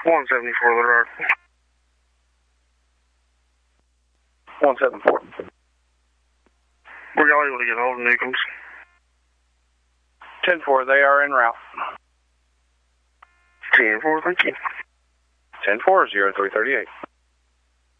174 the road. 174. Were y'all able to get hold of Newcombs? 10-4, they are en route. 10-4, thank you. 10-4, 0338.